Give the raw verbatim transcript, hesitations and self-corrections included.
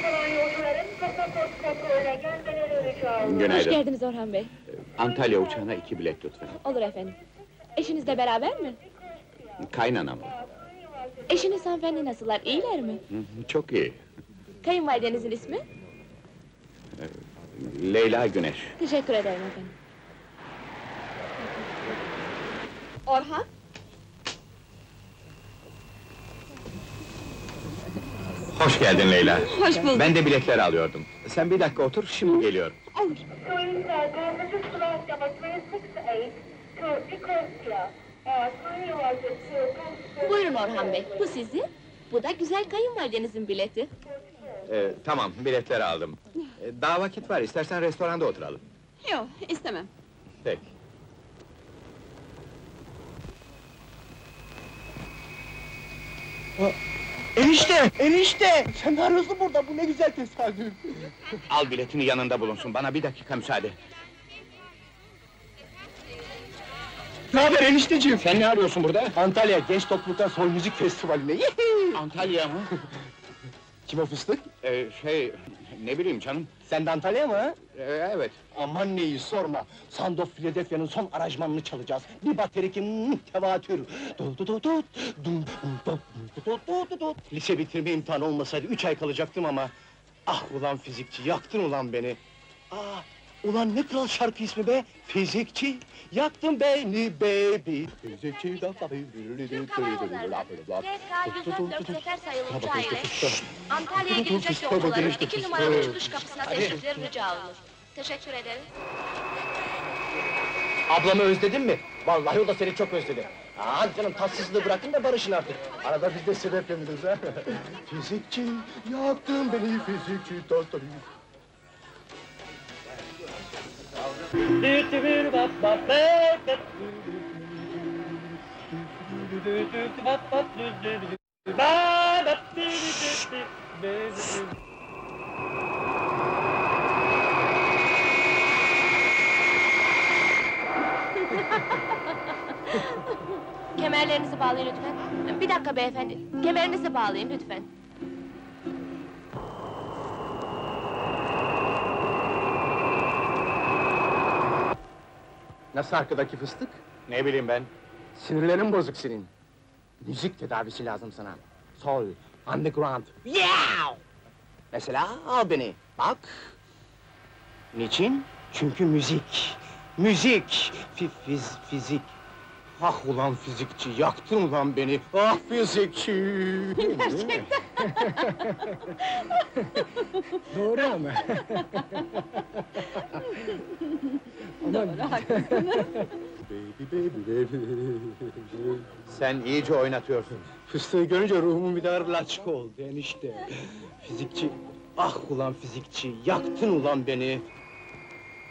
olan yolcuların pasaport kontrolüne gelmeleri rica olunur. Hoş Günaydın. geldiniz Orhan Bey. Antalya uçağına iki bilet lütfen. Olur efendim. Eşinizle beraber mi? Kaynanam. Eşiniz hanımefendi nasıllar, iyiler mi? Hı hı, Çok iyi. Kayınvalidenizin ismi? Leyla Güneş. Teşekkür ederim efendim. Orhan? Hoş geldin Leyla. Hoş bulduk. Ben de biletleri alıyordum. Sen bir dakika otur, şimdi geliyorum. Olur. Please, uh, go visit flight number three six eight to Nicosia. Uh, three was to... Buyurun Orhan Bey, bu sizin, bu da güzel kayınvalidenizin bileti. Ee, tamam, biletleri aldım. Ee, daha vakit var, istersen restoranda oturalım. Yok, istemem. Peki. Enişte! Enişte! Sen ne arıyorsun burada? Bu ne güzel tesadüf! Al biletini yanında bulunsun, bana bir dakika müsaade. Ne haber enişteciğim? Sen ne arıyorsun burada? Antalya Genç Topluluklar Sol Müzik Festivali'ne. Yihi! Antalya mı? Kim o fıstık? Ee, şey, ne bileyim canım. Sen de Antalya mı? Ee, evet. Aman neyi sorma! Sound of Philadelphia'nın son aranjmanını çalacağız. Bir bateri ki mm, tevatür. Du du du du, dum, dum, dum, du du du du du. Lise bitirme imtihanı olmasaydı üç ay kalacaktım ama... Ah ulan fizikçi, yaktın ulan beni! Ah, ulan ne kral şarkı ismi be? Fizikçi, yaktın beni baby! Fizikçi, da da Türk Hava Yolları, T K yüz on dört sefer sayılı uçağı ile Antalya'ya gidecek yolcuların iki numaralı çıkış kapısına teşrifleri rica olunur. Teşekkür ederim. Ablamı özledin mi? Vallahi o da seni çok özledi. Aa canım, tatsızlığı bırakın da barışın artık. Arada biz de sebep yanırız ha. Fizikçi, yaktın beni fizikçi, tatlım. Kemerlerinizi bağlayın lütfen. Bir dakika beyefendi, kemerinizi bağlayın lütfen. Nasıl arkadaki fıstık? Ne bileyim ben. Sinirlerin bozuk senin. Müzik tedavisi lazım sana. Soul, underground, yeah! Mesela al beni, bak. Niçin? Çünkü müzik. Müzik, fi, fiz, fizik. Ah ulan fizikçi, yaktın ulan beni. Ah fizikçi! Gerçekten. Doğru ama. Doğru, haklısın. Baby, baby, baby. Sen iyice oynatıyorsun. Fıstığı görünce ruhumun bir daha laçka oldu enişte. Fizikçi, ah ulan fizikçi, yaktın ulan beni.